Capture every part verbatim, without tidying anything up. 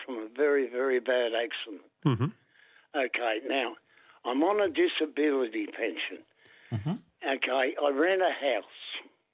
from a very, very bad accident. Mm-hmm. Okay, now, I'm on a disability pension. Mm-hmm. Okay, I rent a house.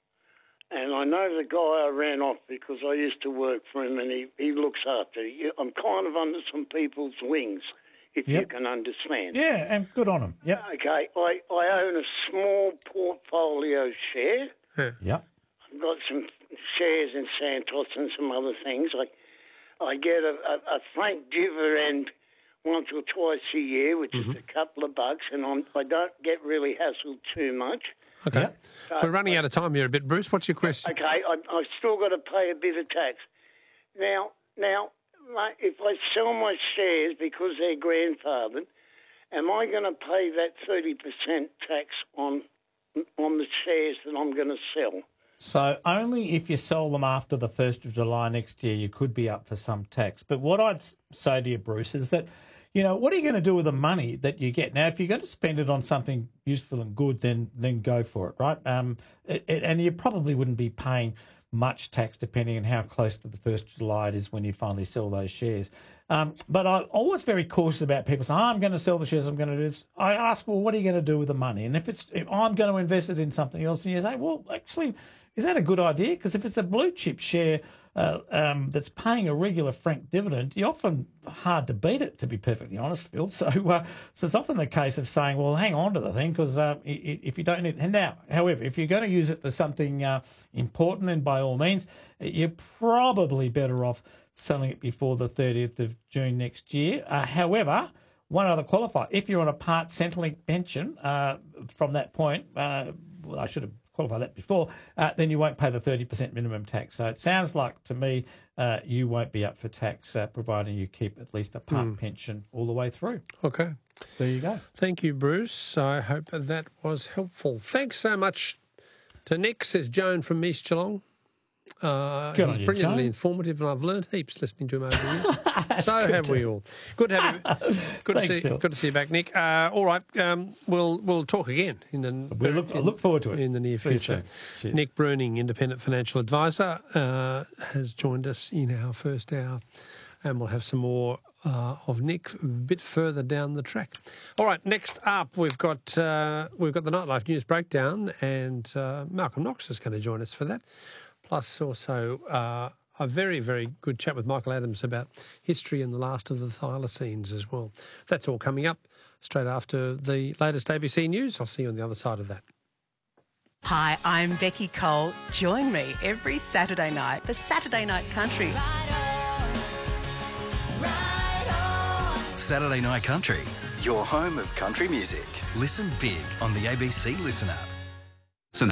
And I know the guy I ran off because I used to work for him, and he, he looks after you. I'm kind of under some people's wings, if Yep. you can understand. Yeah, and good on them. Yep. Okay, I, I own a small portfolio share. Yeah. Yep. I've got some shares in Santos and some other things. I I get a, a, a frank dividend once or twice a year, which Mm-hmm. is a couple of bucks, and I'm, I don't get really hassled too much. Okay. Yep. We're running out of time here a bit, Bruce. What's your question? Okay, I, I've still got to pay a bit of tax. Now, now, like, if I sell my shares because they're grandfathered, am I going to pay that thirty percent tax on on the shares that I'm going to sell? So only if you sell them after the first of July next year, you could be up for some tax. But what I'd s- say to you, Bruce, is that, you know, what are you going to do with the money that you get? Now, if you're going to spend it on something useful and good, then then go for it, right? Um, it, it, and you probably wouldn't be paying much tax depending on how close to the first of July it is when you finally sell those shares. Um, but I'm always very cautious about people saying, oh, I'm going to sell the shares, I'm going to do this. I ask, well, what are you going to do with the money? And if it's if I'm going to invest it in something else, and you say, well, actually, is that a good idea? Because if it's a blue chip share uh, um, that's paying a regular frank dividend, you're often hard to beat it, to be perfectly honest, Phil. So, uh, so it's often the case of saying, well, hang on to the thing because uh, if you don't need it. And now, however, if you're going to use it for something uh, important, then by all means, you're probably better off selling it before the thirtieth of June next year. Uh, however, one other qualifier, if you're on a part Centrelink pension uh, from that point, uh, well, I should have qualify that before, uh, then you won't pay the thirty percent minimum tax. So it sounds like to me uh, you won't be up for tax uh, providing you keep at least a part Mm. pension all the way through. Okay. There you go. Thank you, Bruce. I hope that was helpful. Thanks so much to Nick, says Joan from East Geelong. Uh, Good he's on you, brilliantly Joan. informative, and I've learned heaps listening to him over the years. So good have to- we all. Good to have you. Good Thanks, to see. Phil. Good to see you back, Nick. Uh, all right, um, we'll we'll talk again in the. We look, I look forward to it. in the near See you future. soon. Cheers. Nick Bruning, independent financial advisor, uh, has joined us in our first hour, and we'll have some more uh, of Nick a bit further down the track. All right, next up we've got uh, we've got the Nightlife News Breakdown, and uh, Malcolm Knox is going to join us for that. Plus, also uh, a very, very good chat with Michael Adams about history and the last of the thylacines as well. That's all coming up straight after the latest A B C News. I'll see you on the other side of that. Hi, I'm Becky Cole. Join me every Saturday night for Saturday Night Country. Saturday Night Country, your home of country music. Listen big on the A B C Listen app.